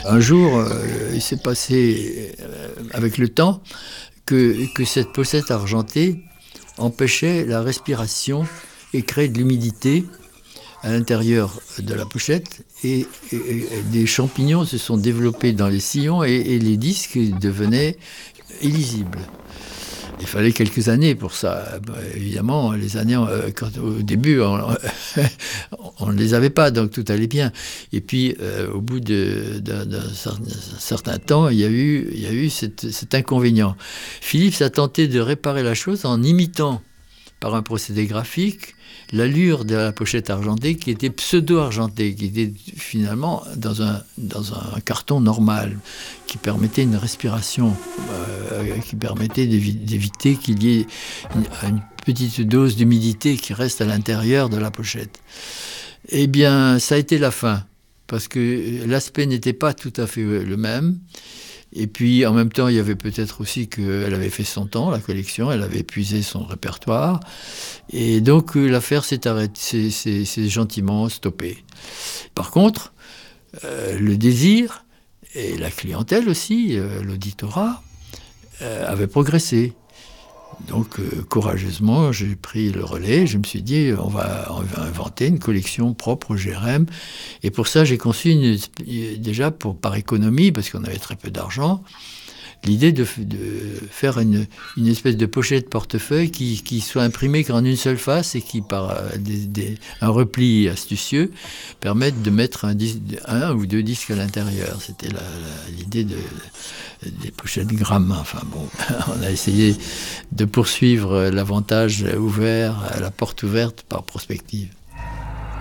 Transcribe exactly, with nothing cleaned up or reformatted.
Un jour, euh, il s'est passé, euh, avec le temps, que, que cette pochette argentée empêchait la respiration et créait de l'humidité à l'intérieur de la pochette, et, et, et des champignons se sont développés dans les sillons, et, et les disques devenaient illisibles. Il fallait quelques années pour ça. Bah, évidemment, les années, euh, quand, au début, on ne les avait pas, donc tout allait bien. Et puis, euh, au bout de, de, d'un certain temps, il y a eu, il y a eu cette, cet inconvénient. Philips a tenté de réparer la chose en imitant, par un procédé graphique, l'allure de la pochette argentée qui était pseudo-argentée, qui était finalement dans un, dans un carton normal, qui permettait une respiration, euh, qui permettait d'évi- d'éviter qu'il y ait une, une petite dose d'humidité qui reste à l'intérieur de la pochette. Eh bien, ça a été la fin, parce que l'aspect n'était pas tout à fait le même. Et puis, en même temps, il y avait peut-être aussi qu'elle avait fait son temps, la collection, elle avait épuisé son répertoire. Et donc, l'affaire s'est arrêtée, s'est, s'est, s'est gentiment stoppée. Par contre, euh, le désir, et la clientèle aussi, euh, l'auditorat, euh, avait progressé. Donc, euh, courageusement, j'ai pris le relais. Je me suis dit, on va, on va inventer une collection propre au G R M. Et pour ça, j'ai conçu, une, déjà pour, par économie, parce qu'on avait très peu d'argent, l'idée de, de faire une, une espèce de pochette portefeuille qui, qui soit imprimée qu'en une seule face et qui, par des, des, un repli astucieux, permette de mettre un, disque, un ou deux disques à l'intérieur. C'était la, la, l'idée de, des pochettes grammes. Enfin bon, on a essayé de poursuivre l'avantage ouvert, la porte ouverte par prospective.